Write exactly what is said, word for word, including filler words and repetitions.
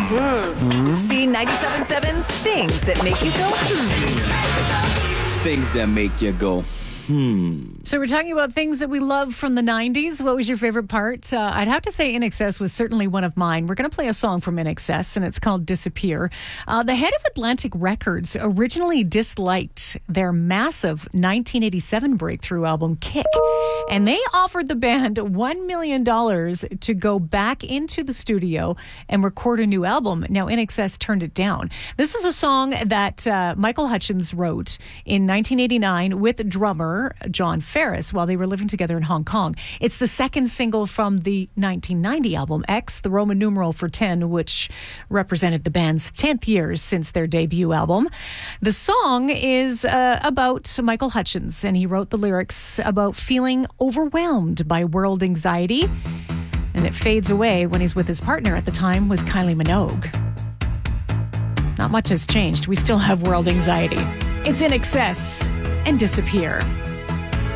Mm-hmm. See ninety-seven point seven's Things That Make You Go Hmm. Things that make you go, hmm. So we're talking about things that we love from the nineties. What was your favorite part? Uh, I'd have to say I N X S was certainly one of mine. We're going to play a song from I N X S, and it's called Disappear. Uh, the head of Atlantic Records originally disliked their massive nineteen eighty-seven breakthrough album, Kick. And they offered the band one million dollars to go back into the studio and record a new album. Now, I N X S turned it down. This is a song that uh, Michael Hutchence wrote in nineteen eighty-nine with drummer John Ferris while they were living together in Hong Kong. It's the second single from the nineteen ninety album, X, the Roman numeral for ten, which represented the band's tenth years since their debut album. The song is uh, about Michael Hutchence, and he wrote the lyrics about feeling overwhelmed by world anxiety, and it fades away when he's with his partner at the time was Kylie Minogue. Not much has changed. We still have world anxiety. It's I N X S and Disappear.